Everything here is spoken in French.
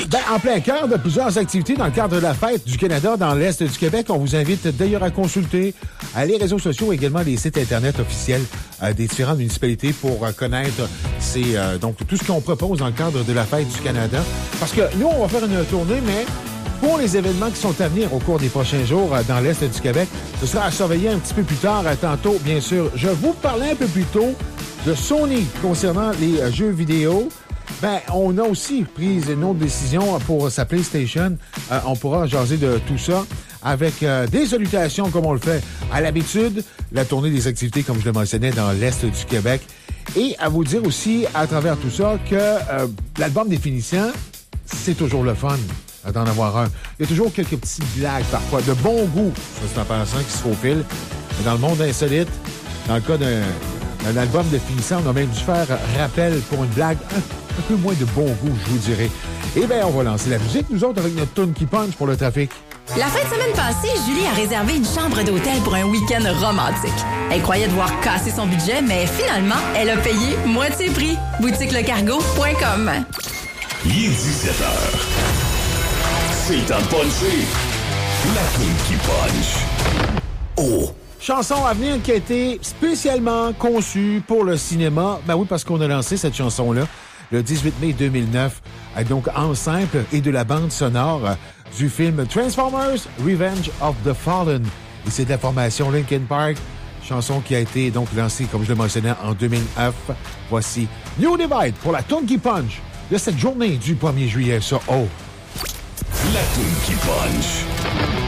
Ben, en plein cœur de plusieurs activités dans le cadre de la fête du Canada dans l'Est du Québec. On vous invite d'ailleurs à consulter les réseaux sociaux et également les sites Internet officiels des différentes municipalités pour connaître donc tout ce qu'on propose dans le cadre de la fête du Canada. Parce que nous, on va faire une tournée, mais pour les événements qui sont à venir au cours des prochains jours dans l'Est du Québec, ce sera à surveiller un petit peu plus tard. Tantôt, bien sûr, je vous parlais un peu plus tôt de Sony concernant les jeux vidéo. Ben, on a aussi pris une autre décision pour sa PlayStation. On pourra jaser de tout ça avec des salutations comme on le fait à l'habitude. La tournée des activités, comme je le mentionnais, dans l'Est du Québec. Et à vous dire aussi, à travers tout ça, que l'album définissant, c'est toujours le fun d'en avoir un. Il y a toujours quelques petites blagues parfois, de bon goût, ça c'est en passant, qui se faufilent. Mais dans le monde insolite, dans le cas d'un album définissant, on a même dû faire rappel pour une blague un peu moins de bon goût, je vous dirais. Eh bien, on va lancer la musique, nous autres, avec notre tune qui punch pour le trafic. La fin de semaine passée, Julie a réservé une chambre d'hôtel pour un week-end romantique. Elle croyait devoir casser son budget, mais finalement, elle a payé moitié prix. boutiquelecargo.com. Il est 17h. C'est le temps de puncher. La tune qui punch. Oh! Chanson à venir qui a été spécialement conçue pour le cinéma. Ben oui, parce qu'on a lancé cette chanson-là le 18 mai 2009, donc en simple et de la bande sonore du film Transformers Revenge of the Fallen. Et c'est de la formation Linkin Park, chanson qui a été donc lancée, comme je le mentionnais, en 2009. Voici New Divide pour la tune qui punch de cette journée du 1er juillet sur O. La tune qui punch.